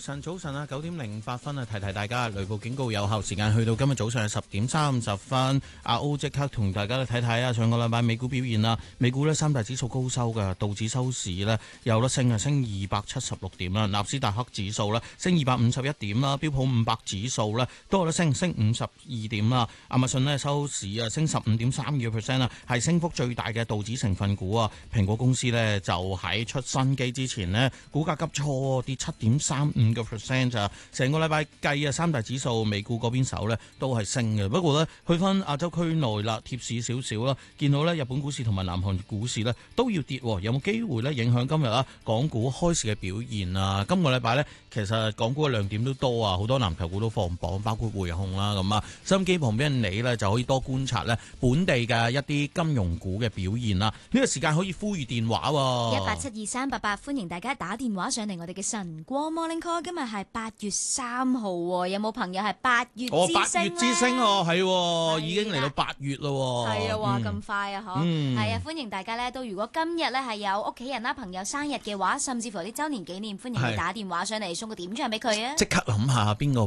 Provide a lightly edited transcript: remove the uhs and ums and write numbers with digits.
早晨啊，9:08啊，提提大家，雷暴警告有效時間去到今日早上10:30。阿歐即刻同大家睇睇啊，上個禮拜美股表現啦，美股呢三大指數高收㗎，道指收市呢有得升啊，升276點啦，納斯達克指數呢升251點啦，標普500指數呢都有得升52點啦，亞馬遜呢收市啊升15.32% 啊，係升幅最大嘅道指成分股啊，蘋果公司呢就喺出新機之前呢，股價急挫跌7.35%咋，成個禮拜計啊，三大指數美股嗰邊手呢都係升嘅，不過呢，去翻亞洲區內啦，貼市少少啦，見到呢日本股市同埋南韓股市呢都要跌，有冇機會呢影響今日啊港股開市嘅表現啊？今個禮拜呢，其實港股嘅亮點都多啊，好多藍籌股都放榜，包括匯控啦咁啊，收音機旁邊你呢就可以多觀察呢本地嘅一啲金融股嘅表現啦。呢個時間可以呼籲電話 1872388，歡迎大家打電話上嚟我哋嘅晨光 Morning Call。今日係8月3號，有冇朋友係8月之星咧 ？8月之星係已經嚟到8月咯。 係啊，話咁快啊，嗬。係啊，歡迎大家咧，都如果今日咧係有屋企人啦、朋友生日嘅話，甚至乎啲周年紀念，歡迎你打電話上嚟送個點唱俾佢啊！ 即刻諗下邊個